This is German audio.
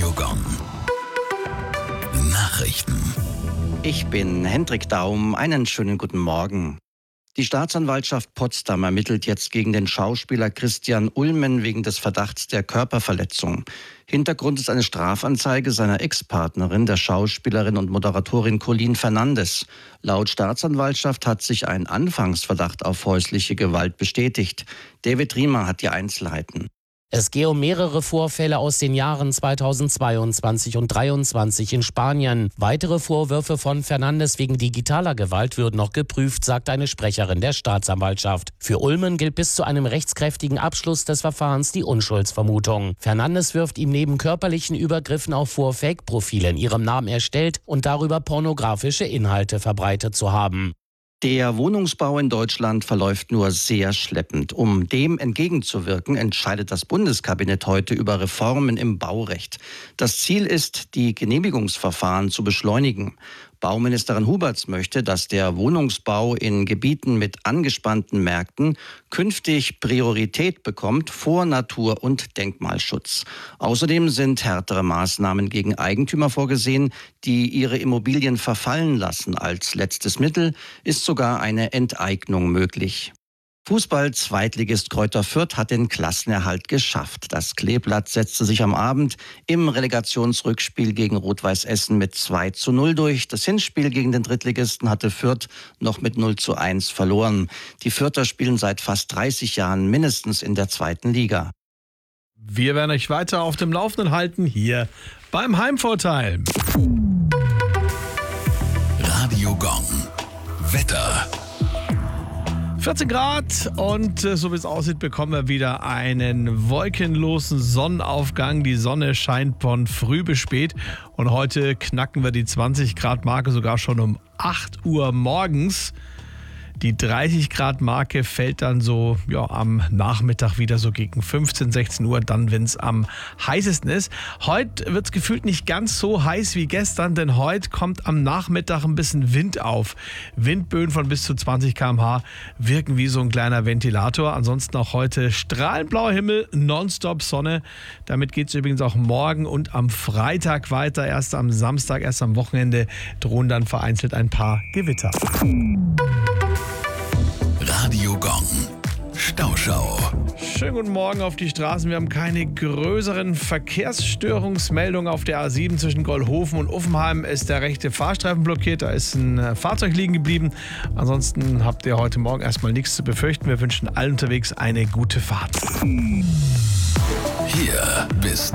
Radiogon. Nachrichten. Ich bin Hendrik Daum. Einen schönen guten Morgen. Die Staatsanwaltschaft Potsdam ermittelt jetzt gegen den Schauspieler Christian Ulmen wegen des Verdachts der Körperverletzung. Hintergrund ist eine Strafanzeige seiner Ex-Partnerin, der Schauspielerin und Moderatorin Colleen Fernandes. Laut Staatsanwaltschaft hat sich ein Anfangsverdacht auf häusliche Gewalt bestätigt. David Riemer hat die Einzelheiten. Es gehe um mehrere Vorfälle aus den Jahren 2022 und 2023 in Spanien. Weitere Vorwürfe von Fernandes wegen digitaler Gewalt würden noch geprüft, sagt eine Sprecherin der Staatsanwaltschaft. Für Ulmen gilt bis zu einem rechtskräftigen Abschluss des Verfahrens die Unschuldsvermutung. Fernandes wirft ihm neben körperlichen Übergriffen auch vor, Fake-Profile in ihrem Namen erstellt und darüber pornografische Inhalte verbreitet zu haben. Der Wohnungsbau in Deutschland verläuft nur sehr schleppend. Um dem entgegenzuwirken, entscheidet das Bundeskabinett heute über Reformen im Baurecht. Das Ziel ist, die Genehmigungsverfahren zu beschleunigen. Bauministerin Huberts möchte, dass der Wohnungsbau in Gebieten mit angespannten Märkten künftig Priorität bekommt vor Natur- und Denkmalschutz. Außerdem sind härtere Maßnahmen gegen Eigentümer vorgesehen, die ihre Immobilien verfallen lassen. Als letztes Mittel ist sogar eine Enteignung möglich. Fußball-Zweitligist Greuther Fürth hat den Klassenerhalt geschafft. Das Kleeblatt setzte sich am Abend im Relegationsrückspiel gegen Rot-Weiß Essen mit 2:0 durch. Das Hinspiel gegen den Drittligisten hatte Fürth noch mit 0:1 verloren. Die Fürther spielen seit fast 30 Jahren mindestens in der zweiten Liga. Wir werden euch weiter auf dem Laufenden halten, hier beim Heimvorteil. Radiogon. Wetter. 14 Grad und so wie es aussieht, bekommen wir wieder einen wolkenlosen Sonnenaufgang. Die Sonne scheint von früh bis spät und heute knacken wir die 20 Grad Marke sogar schon um 8 Uhr morgens. Die 30 Grad Marke fällt dann so am Nachmittag wieder so gegen 15, 16 Uhr, dann wenn es am heißesten ist. Heute wird es gefühlt nicht ganz so heiß wie gestern, denn heute kommt am Nachmittag ein bisschen Wind auf. Windböen von bis zu 20 km/h wirken wie so ein kleiner Ventilator. Ansonsten auch heute strahlend blauer Himmel, nonstop Sonne. Damit geht es übrigens auch morgen und am Freitag weiter. Erst am Samstag, erst am Wochenende drohen dann vereinzelt ein paar Gewitter. Radiogon. Stauschau. Schönen guten Morgen auf die Straßen. Wir haben keine größeren Verkehrsstörungsmeldungen. Auf der A7 zwischen Goldhofen und Uffenheim ist der rechte Fahrstreifen blockiert. Da ist ein Fahrzeug liegen geblieben. Ansonsten habt ihr heute Morgen erstmal nichts zu befürchten. Wir wünschen allen unterwegs eine gute Fahrt. Hier bis